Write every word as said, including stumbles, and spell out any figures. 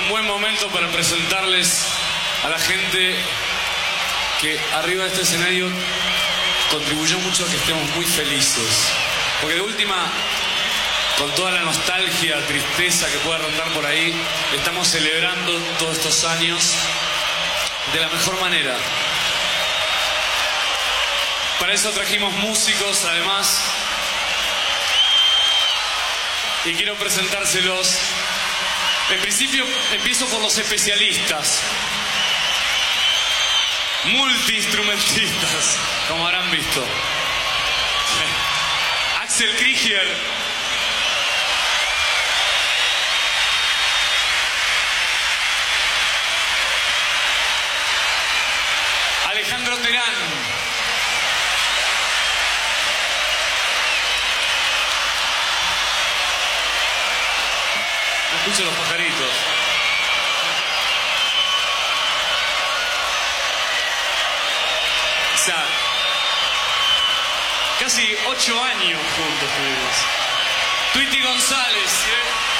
un buen momento para presentarles a la gente que arriba de este escenario contribuyó mucho a que estemos muy felices. Porque de última, con toda la nostalgia, tristeza que pueda rondar por ahí, estamos celebrando todos estos años de la mejor manera. Para eso trajimos músicos, además, y quiero presentárselos. En principio, empiezo por los especialistas, multiinstrumentistas, como habrán visto. Axel Krieger, Alejandro Terán, escucho los pajaritos. O sea, casi ocho años juntos tuvimos. Tweety González, ¿eh?